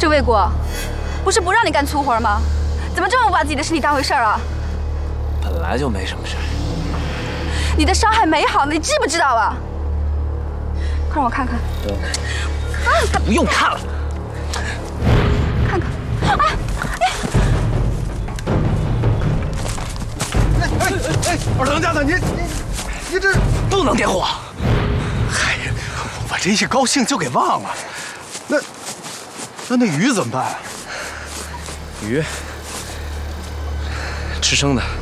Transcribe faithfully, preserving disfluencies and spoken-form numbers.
沈卫国，不是不让你干粗活吗？怎么这么不把自己的身体当回事儿啊？ 本来就没什么事儿。 你的伤还没好呢，你知不知道啊？快让我看看。 对。 啊！ 不用看了。 看看。啊！ 哎哎哎！二当家的，你你你这不能点火。 嗨呀，我这一高兴就给忘了。那那那鱼怎么办啊？ 鱼，吃生的。